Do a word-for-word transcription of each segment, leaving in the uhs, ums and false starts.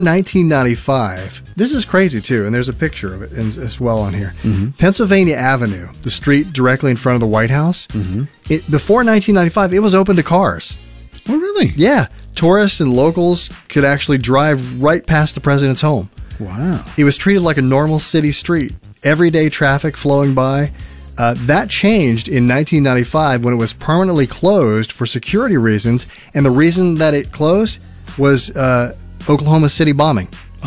nineteen ninety-five, this is crazy too, and there's a picture of it in, as well on here. Mm-hmm. Pennsylvania Avenue, the street directly in front of the White House, Mm-hmm. it, before nineteen ninety-five, it was open to cars. Oh, really? Yeah, tourists and locals could actually drive right past the president's home. Wow. It was treated like a normal city street, everyday traffic flowing by. Uh, that changed in nineteen ninety-five when it was permanently closed for security reasons, and the reason that it closed was uh, Oklahoma City bombing.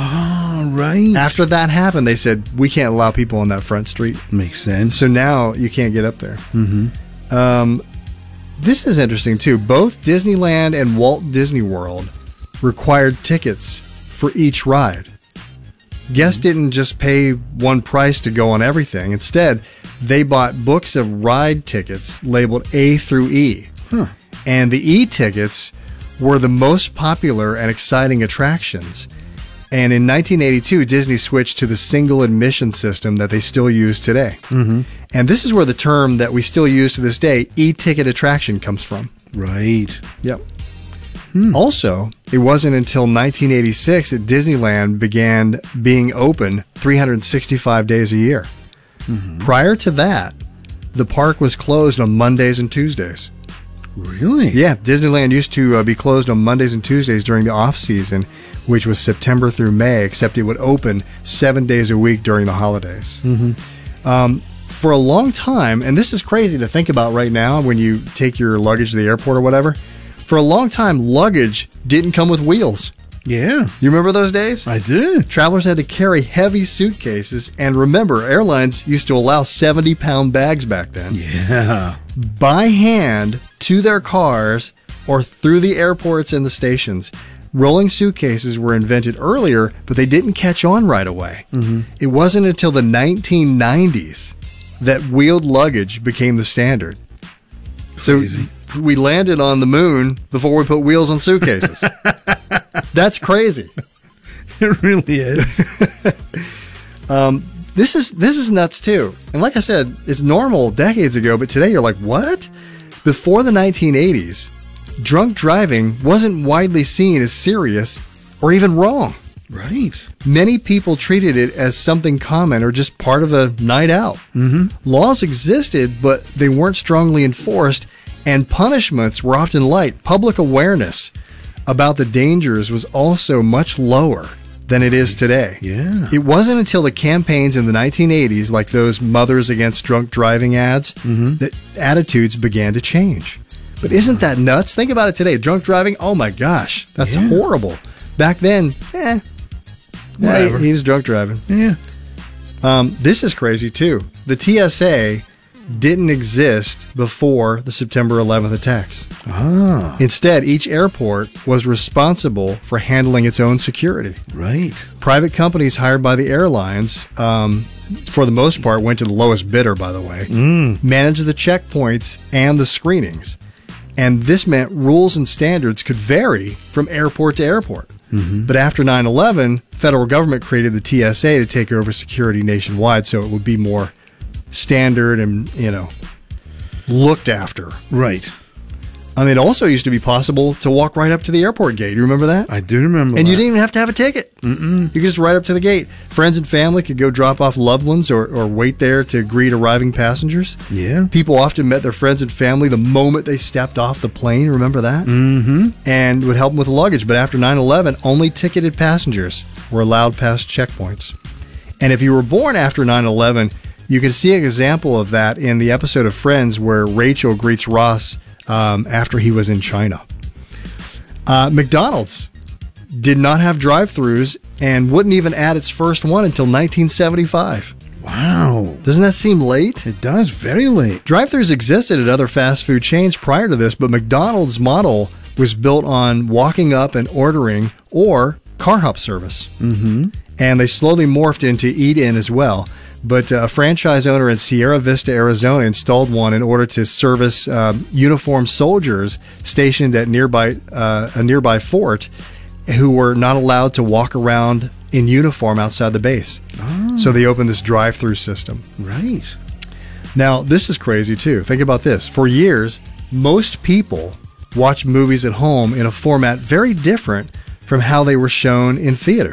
Oh, right. After that happened, they said, we can't allow people on that front street. Makes sense. So now you can't get up there. Mm-hmm. Um, this is interesting, too. Both Disneyland and Walt Disney World required tickets for each ride. Guests didn't just pay one price to go on everything. Instead, they bought books of ride tickets labeled A through E. Huh. And the E tickets were the most popular and exciting attractions. And in nineteen eighty-two, Disney switched to the single admission system that they still use today. Mm-hmm. And this is where the term that we still use to this day, E-ticket attraction, comes from. Right. Yep. Hmm. Also, it wasn't until nineteen eighty-six that Disneyland began being open three hundred sixty-five days a year. Mm-hmm. Prior to that, the park was closed on Mondays and Tuesdays. Really? Yeah, Disneyland used to uh, be closed on Mondays and Tuesdays during the off-season, which was September through May, except it would open seven days a week during the holidays. Mm-hmm. Um, for a long time, and this is crazy to think about right now when you take your luggage to the airport or whatever, for a long time, luggage didn't come with wheels. Yeah. You remember those days? I do. Travelers had to carry heavy suitcases, and remember, airlines used to allow seventy-pound bags back then. Yeah. By hand to their cars or through the airports and the stations. Rolling suitcases were invented earlier, but they didn't catch on right away. Mm-hmm. It wasn't until the nineteen nineties that wheeled luggage became the standard. Crazy. So we landed on the moon before we put wheels on suitcases. That's crazy. It really is. um, this is this is nuts too. And like I said, it's normal decades ago, but today you're like, what? Before the nineteen eighties, drunk driving wasn't widely seen as serious or even wrong. Right. Many people treated it as something common or just part of a night out. Mm-hmm. Laws existed, but they weren't strongly enforced, and punishments were often light. Public awareness about the dangers was also much lower than it is today. Yeah. It wasn't until the campaigns in the nineteen eighties, like those Mothers Against Drunk Driving ads, Mm-hmm. that attitudes began to change. But isn't that nuts? Think about it today. Drunk driving, oh my gosh, that's Yeah. horrible. Back then, eh, Whatever. he, he was drunk driving. Yeah. Um, this is crazy too. The T S A didn't exist before the September eleventh attacks. Ah. Instead, each airport was responsible for handling its own security. Right. Private companies hired by the airlines, um, for the most part, went to the lowest bidder, by the way, Mm. managed the checkpoints and the screenings. And this meant rules and standards could vary from airport to airport. Mm-hmm. But after nine eleven, federal government created the T S A to take over security nationwide, so it would be more standard and, you know, looked after. Right. I mean, it also used to be possible to walk right up to the airport gate. You remember that? I do remember And that. you didn't even have to have a ticket. Mm-mm. You could just ride up to the gate. Friends and family could go drop off loved ones or, or wait there to greet arriving passengers. Yeah. People often met their friends and family the moment they stepped off the plane. Remember that? Mm-hmm. And would help them with luggage. But after nine eleven, only ticketed passengers were allowed past checkpoints. And if you were born after nine eleven, you can see an example of that in the episode of Friends where Rachel greets Ross um, after he was in China. Uh, McDonald's did not have drive-thrus and wouldn't even add its first one until nineteen seventy-five. Wow. Doesn't that seem late? It does. Very late. Drive-thrus existed at other fast food chains prior to this, but McDonald's model was built on walking up and ordering or car hop service. Mm-hmm. And they slowly morphed into eat-in as well. But a franchise owner in Sierra Vista, Arizona, installed one in order to service uh, uniformed soldiers stationed at nearby uh, a nearby fort who were not allowed to walk around in uniform outside the base. Oh. So they opened this drive-through system. Right. Now, this is crazy, too. Think about this. For years, most people watched movies at home in a format very different from how they were shown in theaters.